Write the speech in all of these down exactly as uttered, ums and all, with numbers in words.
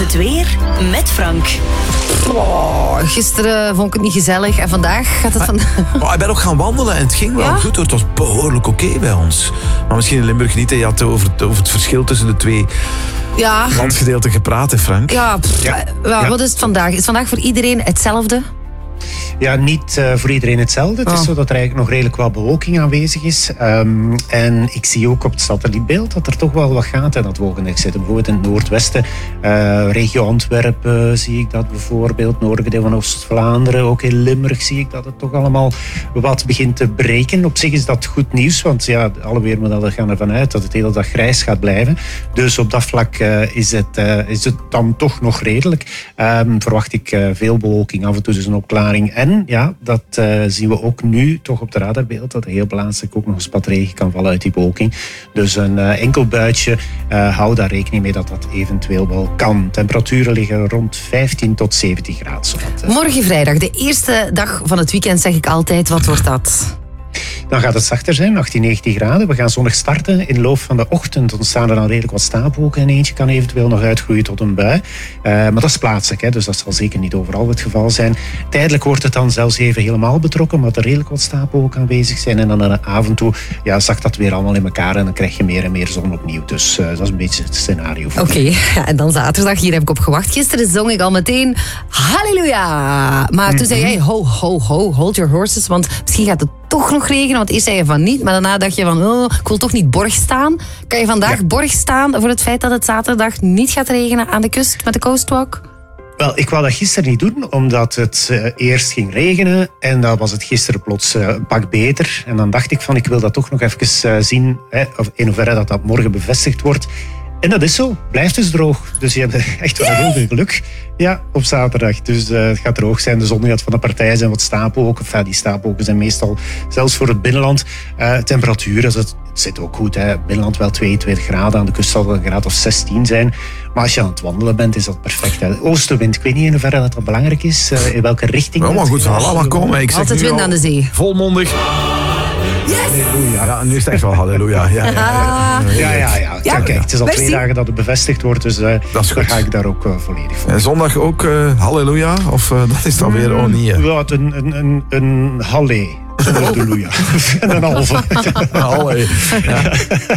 Het weer met Frank. Oh, gisteren vond ik het niet gezellig en vandaag gaat het van... Oh, ik ben ook gaan wandelen en het ging wel Ja? goed hoor. Het was behoorlijk oké bij ons. Maar misschien in Limburg niet. Hè. Je had over het, over het verschil tussen de twee Ja, landsgedeelten gepraat, hè, Frank? ja, pff, Ja. wel, Ja. wat is het vandaag? Is het vandaag voor iedereen hetzelfde? Ja, niet uh, voor iedereen hetzelfde. Het Oh. is zo dat er eigenlijk nog redelijk wat bewolking aanwezig is. Um, en ik zie ook op het satellietbeeld dat er toch wel wat gaat. En dat wolkendeksel zit bijvoorbeeld in het noordwesten. Uh, regio Antwerpen zie ik dat bijvoorbeeld. Noordelijk deel van Oost-Vlaanderen. Ook in Limburg zie ik dat het toch allemaal wat begint te breken. Op zich is dat goed nieuws. Want ja, alle weermodellen gaan ervan uit dat het de hele dag grijs gaat blijven. Dus op dat vlak uh, is, het, uh, is het dan toch nog redelijk. Um, verwacht ik uh, veel bewolking. Af en toe dus een opklaring. En ja, dat uh, zien we ook nu toch op de radarbeeld. Dat er heel plaatselijk ook nog een spat regen kan vallen uit die bewolking. Dus een uh, enkel buitje. Uh, hou daar rekening mee dat dat eventueel wel kan. Temperaturen liggen rond vijftien tot zeventien graden. Zodat, uh, Morgen vrijdag, de eerste dag van het weekend, zeg ik altijd. Wat wordt dat? Dan gaat het zachter zijn, achttien, negentien graden. We gaan zonnig starten. In de loop van de ochtend ontstaan er dan redelijk wat stapelwolken. En eentje kan eventueel nog uitgroeien tot een bui. Uh, maar dat is plaatselijk, hè, dus dat zal zeker niet overal het geval zijn. Tijdelijk wordt het dan zelfs even helemaal betrokken, omdat er redelijk wat stapelwolken aanwezig zijn. En dan aan de avond toe ja, zakt dat weer allemaal in elkaar en dan krijg je meer en meer zon opnieuw. Dus uh, dat is een beetje het scenario. Oké, okay, ja, en dan zaterdag, hier heb ik op gewacht. Gisteren zong ik al meteen halleluja. Maar toen mm-hmm. zei jij ho, ho, ho, hold your horses, want misschien gaat het toch nog regenen, want eerst zei je van niet, maar daarna dacht je van, oh, ik wil toch niet borg staan. Kan je vandaag ja. borg staan voor het feit dat het zaterdag niet gaat regenen aan de kust met de Coastwalk? Wel, ik wou dat gisteren niet doen, omdat het uh, eerst ging regenen en dan was het gisteren plots uh, een pak beter. En dan dacht ik van, ik wil dat toch nog even uh, zien, hè, of in hoeverre dat dat morgen bevestigd wordt. En dat is zo. Blijft dus droog. Dus je hebt echt wel heel veel geluk ja, op zaterdag. Dus uh, het gaat droog zijn. De zon gaat van de partij zijn wat stapelwolken. Enfin, die stapelwolken zijn meestal zelfs voor het binnenland. Uh, temperatuur, het, het zit ook goed. Hè. Binnenland wel tweeëntwintig graden. Aan de kust zal het een graad of zestien zijn. Maar als je aan het wandelen bent, is dat perfect. Hè. Oostenwind, ik weet niet in hoeverre dat, dat belangrijk is. Uh, in welke richting. Ja, maar goed, hallo, komen. Ik zeg altijd wind aan de zee. Volmondig. Yes! Halleluja. Ja, nu is het echt wel halleluja. Ja, ja, ja. ja, ja, ja. ja. Kijk, het is al Merci. twee dagen dat het bevestigd wordt, dus uh, dan ga ik daar ook uh, volledig voor. En zondag ook uh, halleluja? Of uh, dat is dan weer oh niet? Hè? Ja, een, een, een, een halle. Halleluja. En een halve. Halle. Ja.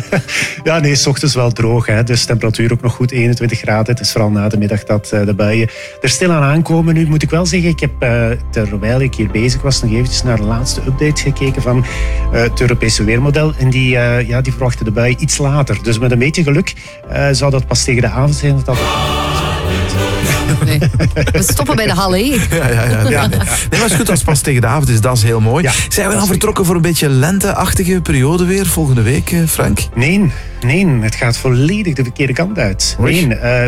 ja, nee, 's ochtends wel droog. Hè. Dus temperatuur ook nog goed, eenentwintig graden. Het is vooral na de middag dat uh, de buien er stilaan aankomen. Nu moet ik wel zeggen, ik heb uh, terwijl ik hier bezig was nog eventjes naar de laatste update gekeken van uh, het Europese weermodel. En die, uh, ja, die verwachten de buien iets later. Dus met een beetje geluk uh, zou dat pas tegen de avond zijn. Dat dat... Nee. We stoppen bij de hal, hè? Ja, ja, ja. ja. Nee, maar het is goed als het pas tegen de avond is, dat is heel mooi. Ja, zijn we dan vertrokken voor een beetje lenteachtige periode weer volgende week, Frank? Nee, nee, het gaat volledig de verkeerde kant uit. Nee, uh,